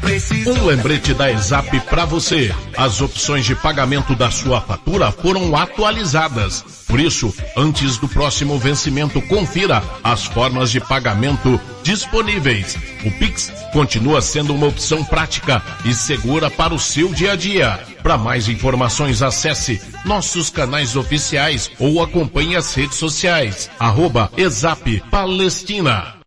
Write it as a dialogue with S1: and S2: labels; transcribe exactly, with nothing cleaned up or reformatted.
S1: precisou. Um lembrete da Exap para você. As opções de pagamento da sua fatura foram atualizadas. Por isso, antes do próximo vencimento, confira as formas de pagamento disponíveis. O Pix continua sendo uma opção prática e segura para o seu dia a dia. Para mais informações, acesse nossos canais oficiais ou acompanhe as redes sociais. Arroba Exap Palestina.